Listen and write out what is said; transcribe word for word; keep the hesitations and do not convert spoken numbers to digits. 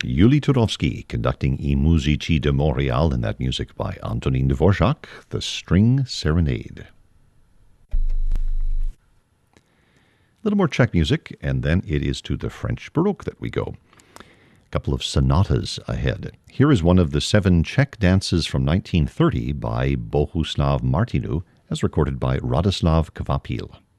Yuli Turovsky conducting I Musici de Montréal, and that music by Antonin Dvorak, the String Serenade. A little more Czech music, and then it is to the French Baroque that we go. A couple of sonatas ahead. Here is one of the seven Czech dances from nineteen thirty by Bohuslav Martinu, as recorded by Radoslav Kvapil.